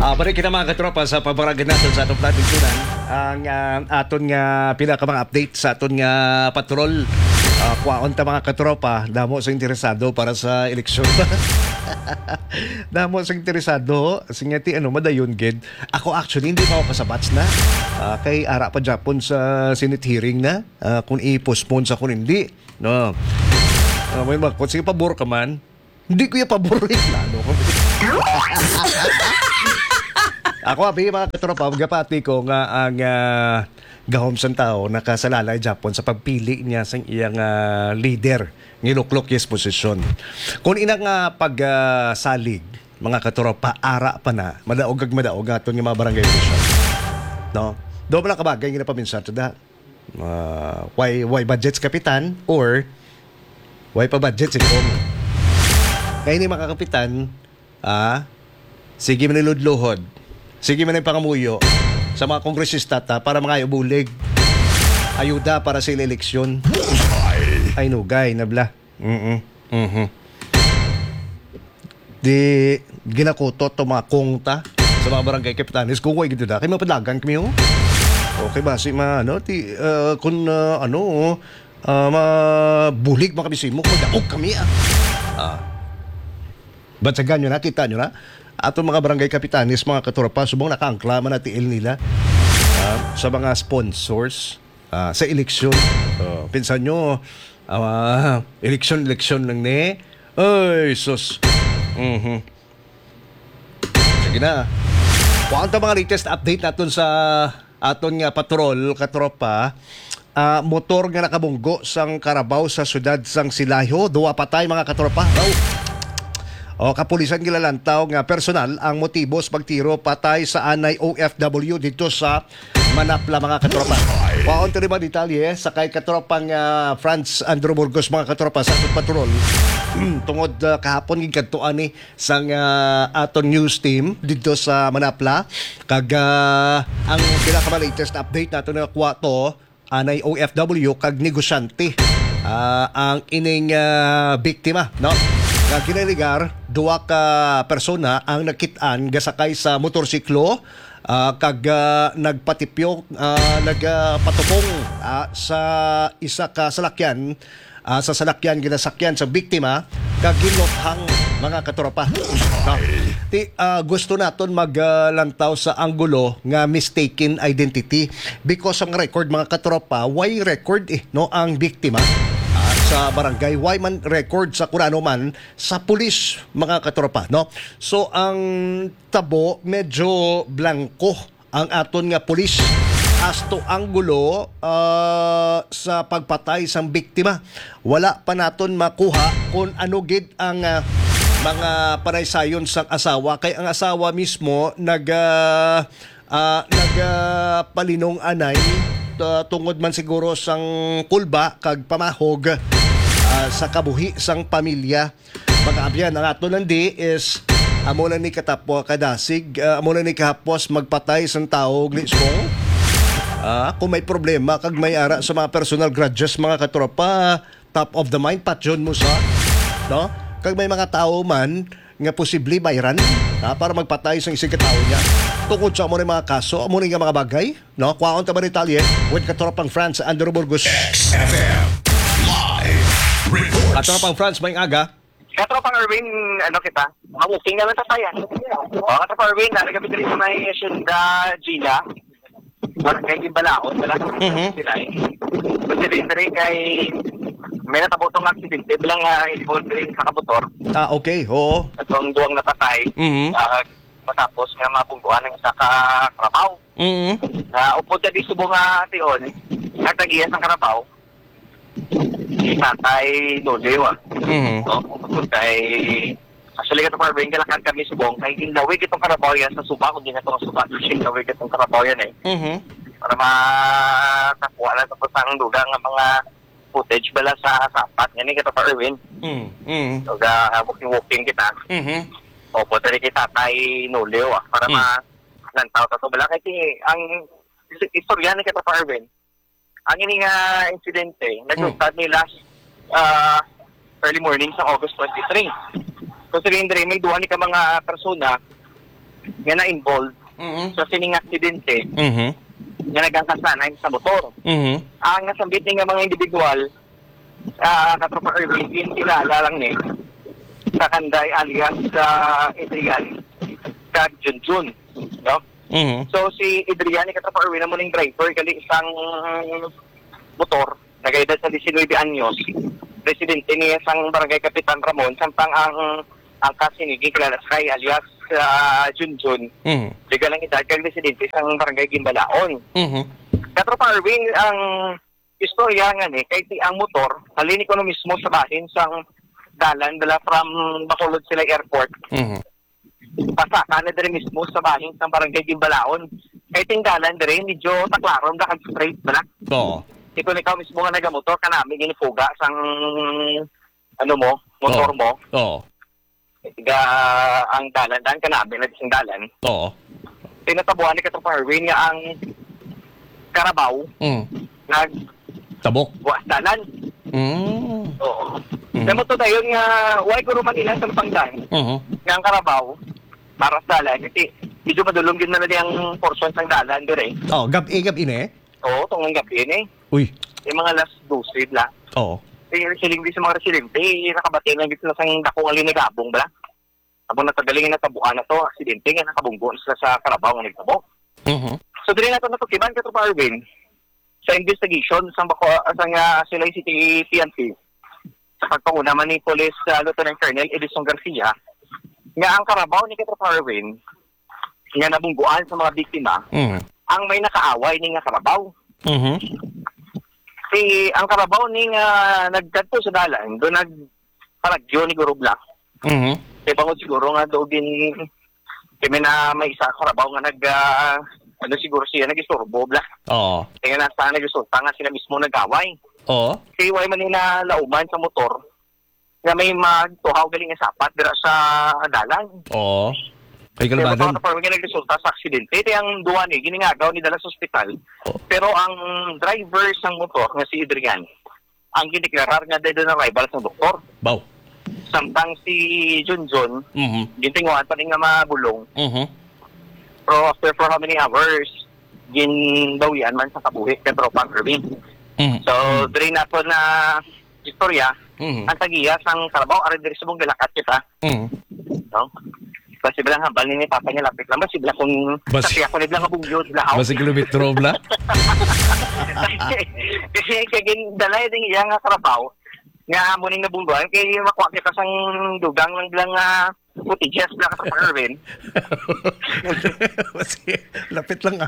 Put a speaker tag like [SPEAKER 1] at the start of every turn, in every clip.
[SPEAKER 1] Balik kita mga katropa sa pabarangay natin sa atong plating tunan. Ang aton nga pinakamang update sa aton nga patrol. Kuwaon ta mga katropa, damo sa interesado para sa eleksyon. Damo sa interesado, singati madayon gid. Ako actually hindi pa ako kasabats na. Kay ara pa Japon sa Senate hearing na. Kung i-postpone sa kung hindi. No. May kung sige pabor ka man, hindi ko yung pabor na. Ako abi mga katropa, magapati ko nga ang gahom sang tao nakasalalay Japon sa pagpili niya sa iyang leader niluklok yes posisyon. Kung ina nga pagsalig mga katropa, ara pa na madaog aton nga mga barangay official. No? Do ba lang kabagay nga paminsan to da? Why budgets kapitan or why pa budget si Kong? Kaya ni mga kapitan, sige maniludluhod. Sige man ang pangamuyo sa mga kongresista para mga ubulig. Ayuda para sa eleksyon. Ay nugay, nabla. Di ginakuto to mga kongta sa mga barangay kapitanes. Kung huwag ito na, kayo mapadagan kami ho. Okay ba, si kung mabulig mga kabisimo, magdaog kami Batsagan nyo na, kita nyo na. Ato mga barangay kapitanes, mga katropa, subong nakaangkla man natiil nila sa mga sponsors sa eleksyon. Pinsan nyo, eleksyon lang ni. Ay, sus. Sige na. Kung ang mga latest update natin sa aton nga patrol, katropa, motor nga nakabunggo sang Carabao sa syudad sang Silayo. Duwa patay mga katropa. Kapulisan gilalantaw nga personal ang motibos pagtiro patay sa anay OFW dito sa Manapla mga katropa. Waon to rin mga detalye sa kay katropang Franz Andrew Burgos mga katropa sa ating patrol. Tungod kahapon gigkantuan ni sang aton news team dito sa Manapla. Kag ang pinaka-latest update nato na kuha to anay OFW kag negosyante ang ining biktima, no? Nga kinaligar, duwa ka persona ang nakit-an gasakay sa motorsiklo kag nagpatipyo, nagpatupong sa isa ka salakyan, sa salakyan ginasakyan sa biktima kag gilothang mga katropa. No? Gusto naton maglantaw sa anggulo nga mistaken identity because ang record mga katropa, why record no ang biktima sa barangay, why man record sa kurano man sa pulis mga katropa, no? So ang tabo medyo blanco ang aton nga pulis as to anggulo sa pagpatay sang biktima. Wala pa naton makuha kung ano gid ang mga panaysayon sang asawa, kay ang asawa mismo palinong anay tungod man siguro sang kulba kag pamahog sa kabuhi sang pamilya. Mga abyan, ang ato nandi is amo na ni katapo kadasig, amo na ni kahapos magpatay sang tao glisong. Kung may problema kag may ara sa mga personal grudges mga katropa, top of the mind patyon mo sa, no? Kag may mga tao man nga posible bayran para magpatay sa isang katao niya tungkol sa amo mga kaso, amo nga mga bagay, no? Kuwaon ta ba detalye with katropang Franz Andrew Burgos. XFM Live Reports. Katropang Franz, may aga.
[SPEAKER 2] Katropang Erwin, kita? Mamuking naman tatayan. Katropang Erwin, nalagapit rin sa may Hacienda Gina. Kay Gimbalaon, wala sila eh. Kasi rin kay may natabotong aksidente bilang involved rin sa kabutor.
[SPEAKER 1] Okay, oo.
[SPEAKER 2] At ang duwang napatay. Matapos nga mabungguan ng isa ka Carabao. Upod ka di subong nga ation, nagtagias ng Carabao. Tatay Dolew. Upod kay actually ito para rin kalakad kami subong kay ginlawig itong Carabao yan sa suba, kung di na itong suba, ginlawig itong Carabao yan eh. Para makakuha na ito sa dugang mga footage bala sa sapat. Yan yung kita pa Erwin. So, walking kita. Opo, tali kita tay Noleo para ma-lantaw tato bala. Kasi ang istorya ni kita pa Erwin, ang ining insidente, nag-start ni last early morning sa August 23. So, sa may duwa ni ka mga persona nga na-involved sa sining aksidente nga nagkakasanay sa motor. Ang nasambit ni nga mga individual, katropa Irving, yun kilala lang ni sa Kanday alias sa Adrian kag Junjun. No? So si Adrian, katropa Irving na muling driver, kali isang motor, nag-edad sa 19 anyos, residente niya sang Barangay Kapitan Ramon, sampang ang kasinigi kilala sa kay alias Junjun. Liga lang edad kag residente sang Barangay Gimbalaon. Katropa Irving, ang istorya nga ni, kay ang motor, halini ko na mismo sa bahin sang dalan dala from Bacolod sila airport. Pasaka na diri mismo sa bahin sang Barangay Gimbalaon. Kay ting dalan diri medyo taklaron da kag straight bala.
[SPEAKER 1] Oo.
[SPEAKER 2] Ito ikaw mismo nga nagamotor kanami ginipuga sang motor mo.
[SPEAKER 1] Oo.
[SPEAKER 2] Tiga ang dalan kanami na sing dalan.
[SPEAKER 1] Oo.
[SPEAKER 2] Tinatabuhan ni Katropa Irving nga ang Carabao nag
[SPEAKER 1] Tabok.
[SPEAKER 2] buwas dalan. Oo. Namo to dayon nga why guro man ila sa pangdan. Nga ang Carabao para sa dalan kasi medyo madulong din na ang portion sang dalan dire.
[SPEAKER 1] Oh, gabi ne.
[SPEAKER 2] Oo, tong gabi ni.
[SPEAKER 1] Uy.
[SPEAKER 2] Yung mga last dose la.
[SPEAKER 1] Oo.
[SPEAKER 2] Resilingdi sa mga resilingdi, nakabati lang dito sa dakong alinagabong bala. Abang natagaling na tabuan na to, aksidente nga nakabunggo sila sa Carabao nga nagtabok. So dili na to natukiban Katropa Irving sa investigation sa Silay City PNP sa pagpanguna man ni Police Lieutenant Colonel Edison Garcia nga ang Carabao ni Katropa Irving nga nabungguan sa mga biktima ang may nakaaway ni nga Carabao. Si ang Carabao ni nga nagkadto sa dalan do nagparagyo ni Guru Black. Kaya bangod siguro nga do din kami na may isa Carabao nga siguro siya nag-istorbo Black.
[SPEAKER 1] Oo.
[SPEAKER 2] Kaya nasa nag-isorta nga sila mismo nag-away.
[SPEAKER 1] Oo.
[SPEAKER 2] Kaya way man nila lauman sa motor nga may magtuhaw galing nga sapat dira sa dalan.
[SPEAKER 1] Oo. Ay
[SPEAKER 2] Kaya
[SPEAKER 1] kalbadan.
[SPEAKER 2] parang nag-resulta sa aksidente. Kaya ang duwa ni, giningagaw ni dala sa ospital. Pero ang driver sang motor, nga si Adrian, ang gineklarar nga dahil na rival sa doktor.
[SPEAKER 1] Baw.
[SPEAKER 2] Samtang si Junjun, gintinguan pa rin nga mabulong. Pero after for how many hours, ginbawian man sa kabuhi kay Tropa Irving. So, diri na po na istorya, ang tagiya sang Carabao, arin diri sa mong galakat kita. No? Basi bilang hambal ni papa niya lapit lang. Basi bilang kung sabi ako ni bilang kabugyod bilang.
[SPEAKER 1] Basi kilometro bla.
[SPEAKER 2] Kasi kagin dalay din iya nga Carabao nga muning nabungguan kay makuha ka sang dugang lang bilang footages na ka sa Irvin.
[SPEAKER 1] Basi lapit lang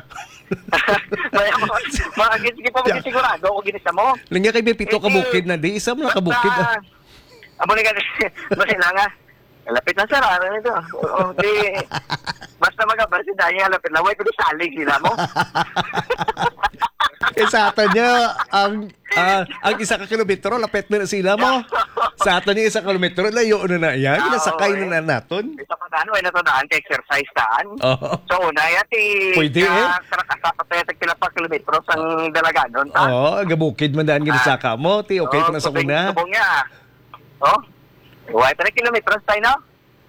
[SPEAKER 2] Sige pa sigurado kung ginisa mo.
[SPEAKER 1] Lingya kay pito ka bukid na di isa mo na ka bukid.
[SPEAKER 2] Amo ni ka basi lang lapit na sa rara nito. Basta magabar si Danya, lapit na. Huwag ko salig sila mo.
[SPEAKER 1] Sa atin niya, ang isa ka kilometro, lapit na sila mo. Sa atin niya, 1 kilometro, layo na yan. Nasakay na natin.
[SPEAKER 2] Isa pa daan, na to daan, ka-exercise daan. So, una, yati,
[SPEAKER 1] pwede
[SPEAKER 2] karakasapatay sila pa kilometro sang dalaganon.
[SPEAKER 1] Oo, gabukid man daan ginasaka mo. Okay pa na sa una.
[SPEAKER 2] Subong niya. Oh? Huwag pa na kilometros tayo, no?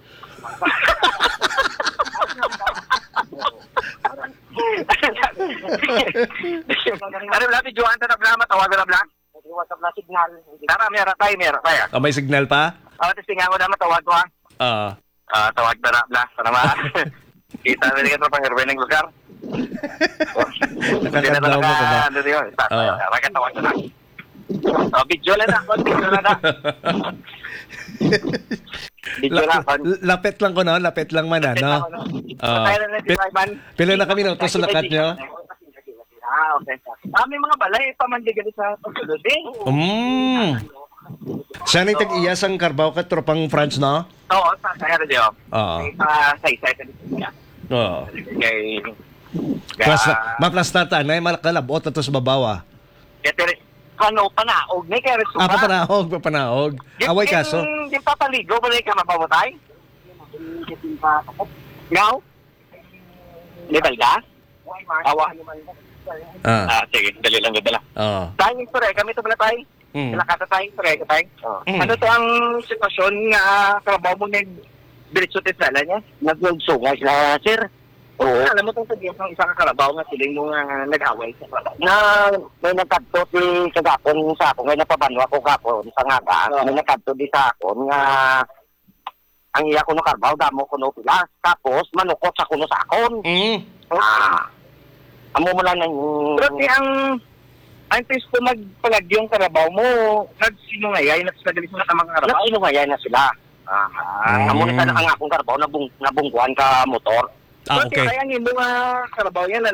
[SPEAKER 2] Ano lang, videoan ta na bla, matawag na bla? WhatsApp na signal. Tara, meron tayo.
[SPEAKER 1] May signal pa?
[SPEAKER 2] Testingan ko na matawag ko, ha? Tawag na bla, para ma. Kita na rin ka pang Irving ng lugar. Hindi na talaga, ano rin yun. Tawag na. Video lang na.
[SPEAKER 1] Lapit lang ko, no? Lapit lang man, no? Pila na kami, no? Ito sa lakat nyo?
[SPEAKER 2] Okay. May mga balay, pamandigali sa pagsulod,
[SPEAKER 1] Siya nang tag-iyas ang Carabao ka tropang France, no?
[SPEAKER 2] Oo, sa Herdio. Sa isa niya.
[SPEAKER 1] Oo.
[SPEAKER 2] Kay...
[SPEAKER 1] Maplastata na, malakalabot na ito sa babawa.
[SPEAKER 2] Panaog na kaya resulta.
[SPEAKER 1] Papanaog. Away kaso.
[SPEAKER 2] Yung papaligo, balay ka mapabutay? Ngaw? Level ka? Awa. Sige, dali lang dala. Tayo yung sure, kami ito pala tayo. Nakata tayo, sure ka tayo. Ano to ang sitwasyon nga Carabao mo diretso tisala niya. Nagsungay sila, sir. Oo. Alam mo itong sabihin ng isang karabaw nga sila yung nag-away sa na may nagkadto si kagapon sa ako, ngayon napabanwa ko kapon sa ngaga. May nagkadto di sa ako nga ang iya ko no karabaw, damo ko no pila. Tapos manukot sa kuno sa akon. Amo mo lang
[SPEAKER 3] Pero ang testo magpalagyong karabaw mo, nagsinungayay, nagsagali sa mga karabaw.
[SPEAKER 2] nagsinungayay na sila. Amo na sana ang akong karabaw nabungguan ka motor.
[SPEAKER 1] Ah,
[SPEAKER 3] Pero
[SPEAKER 1] okay.
[SPEAKER 3] kaya nga yung mga karabaw yan,